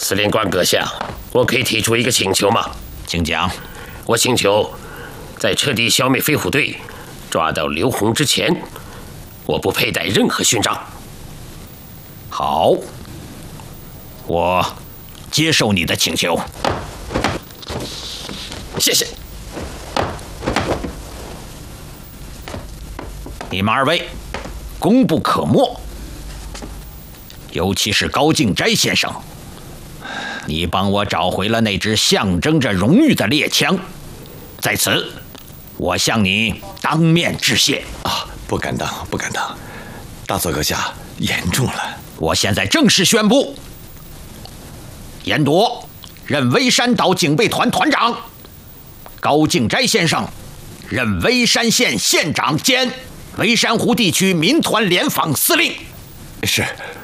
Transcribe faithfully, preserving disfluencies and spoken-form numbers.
司令官阁下，我可以提出一个请求吗？ 请讲。 我请求，在彻底消灭飞虎队、抓到刘洪之前，我不佩戴任何勋章。 好，我接受你的请求。 谢谢。 你们二位功不可没，尤其是高敬斋先生，你帮我找回了那支象征着荣誉的猎枪，在此，我向你当面致谢。 啊，不敢当，不敢当，大佐阁下言重了。 我现在正式宣布，严铎任微山岛警备团团长，高敬斋先生任微山县县长兼微山湖地区民团联防司令。 是。